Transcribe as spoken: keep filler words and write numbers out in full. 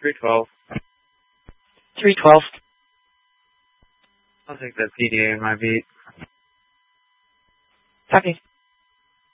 three twelve. three twelve. I'll take that P D A in my beat. Copy.